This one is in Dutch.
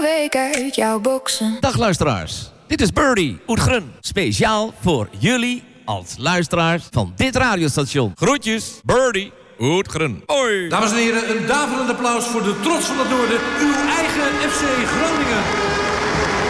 week uit jouw boksen. Dag luisteraars, dit is Birdie Oetgrun. Speciaal voor jullie als luisteraars van dit radiostation. Groetjes, Birdie Oetgrun. Hoi. Dames en heren, een daverend applaus voor de trots van het noorden. Uw eigen FC Groningen.